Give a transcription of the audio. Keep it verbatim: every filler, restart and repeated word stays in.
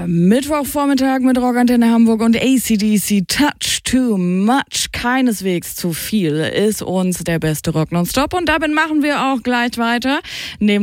Mittwochvormittag mit Rockantenne Hamburg und A C D C. Touch too much, keineswegs zu viel, ist uns der beste Rock nonstop. Und damit machen wir auch gleich weiter. Neben